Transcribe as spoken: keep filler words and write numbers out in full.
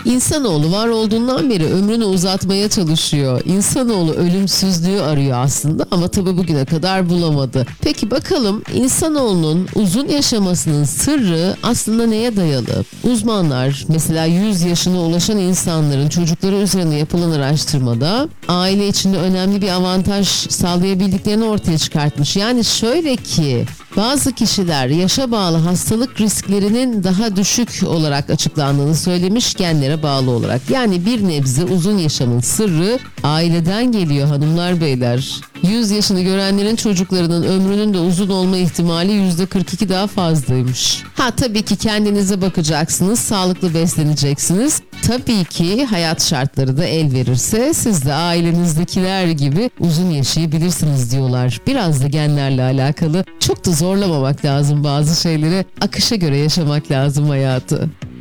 İnsanoğlu var olduğundan beri ömrünü uzatmaya çalışıyor. İnsanoğlu ölümsüzlüğü arıyor aslında ama tabii bugüne kadar bulamadı. Peki bakalım insanoğlunun uzun yaşamasının sırrı aslında neye dayalı? Uzmanlar mesela yüz yaşına ulaşan insanların çocukları üzerine yapılan araştırmada aile içinde önemli bir avantaj sağlayabildiklerini ortaya çıkartmış. Yani şöyle ki bazı kişiler yaşa bağlı hastalık risklerinin daha düşük olarak açıklandığını söylemiş, genlere bağlı olarak. Yani bir nebze uzun yaşamın sırrı aileden geliyor hanımlar beyler. yüz yaşını görenlerin çocuklarının ömrünün de uzun olma ihtimali yüzde kırk iki daha fazlaymış. Ha tabii ki kendinize bakacaksınız, sağlıklı besleneceksiniz. Tabii ki hayat şartları da el verirse siz de ailenizdekiler gibi uzun yaşayabilirsiniz diyorlar. Biraz da genlerle alakalı. Çok da zorlamamak lazım bazı şeyleri. Akışa göre yaşamak lazım hayatı.